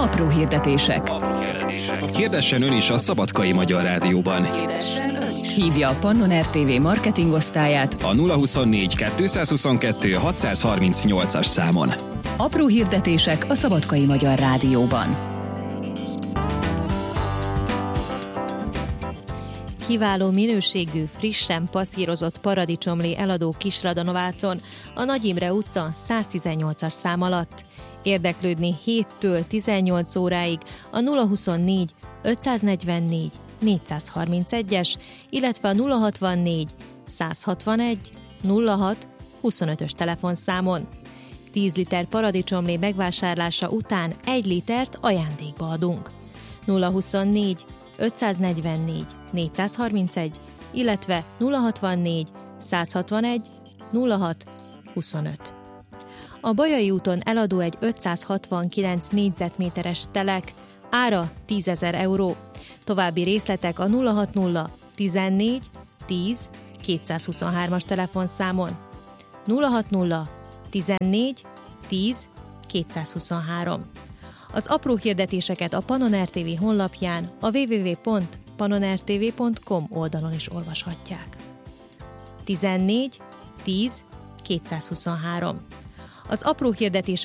Apró hirdetések. Kérdessen ön is a Szabadkai Magyar Rádióban. Hívja a Pannon RTV marketingosztályát A 024 222 638-as számon. Apró hirdetések a Szabadkai Magyar Rádióban. Kiváló minőségű, frissen passzírozott paradicsomlé eladó Kisradanovácon, a Nagy Imre utca 118-as szám alatt. Érdeklődni 7-től 18 óráig a 024 544 431-es, illetve a 064 161 06 25-ös telefonszámon. 10 liter paradicsomlé megvásárlása után 1 litert ajándékba adunk. 024 544 431, illetve 064 161 06 25. A Bajai úton eladó egy 569 négyzetméteres telek, ára 10 000 euró. További részletek a 060 14 10 223-as telefonszámon. 060 14 10 223. Az apró hirdetéseket a Pannon RTV honlapján, a www.pannonrtv.com oldalon is olvashatják. 14 10 223. Az apró hirdetések